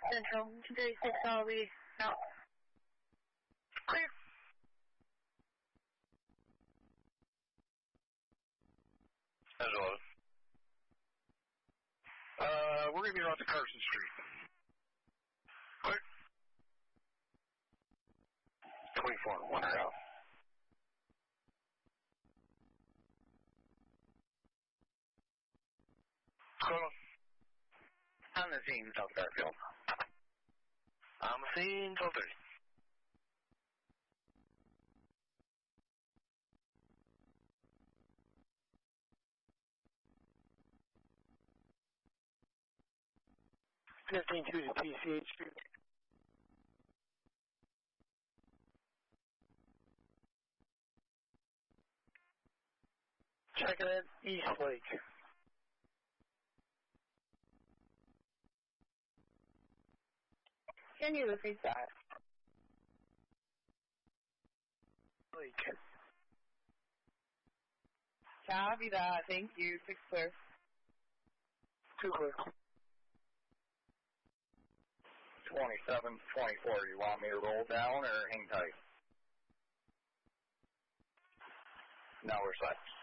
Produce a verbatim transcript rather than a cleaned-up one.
Central, two thirty-six, I'll be out. Clear. As well. Uh, we're going to be around to Carson Street. Clear. twenty-four, one out. Hello. On the scene, South Garfield. On the scene, twelve thirty. fifteen two to T C H Street. Checking in East Lake. Can you repeat that? Lake. Copy that. Thank you. Six clear. Two clear. twenty-seven twenty-four, you want me to roll down or hang tight? No, we're set.